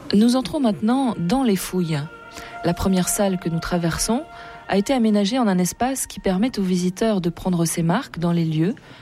Nous entrons maintenant dans les fouilles. La première salle que nous traversons a été aménagée en un espace qui permet aux visiteurs de prendre ses marques dans les lieux,